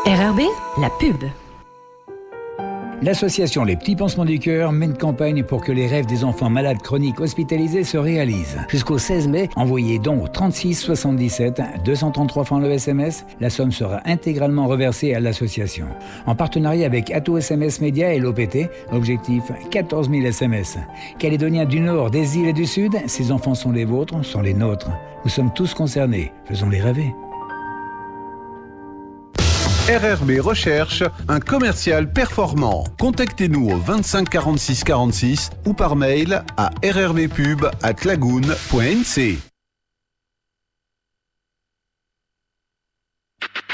RRB, la pub. L'association Les Petits Pansements du Cœur mène campagne pour que les rêves des enfants malades chroniques hospitalisés se réalisent. Jusqu'au 16 mai, envoyez donc au 36 77 233 francs le SMS. La somme sera intégralement reversée à l'association. En partenariat avec Ato SMS Média et l'OPT, objectif 14 000 SMS. Calédoniens du Nord, des îles et du Sud, ces enfants sont les vôtres, sont les nôtres. Nous sommes tous concernés. Faisons-les rêver. RRB recherche un commercial performant. Contactez-nous au 25 46 46 ou par mail à rrbpub@lagoon.nc.